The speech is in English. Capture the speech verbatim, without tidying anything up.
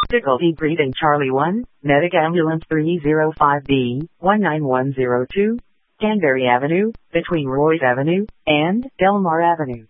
Difficulty breathing Charlie one, Medic Ambulance three oh five B, one nine one zero two, Danbury Avenue, between Royce Avenue and Delmar Avenue.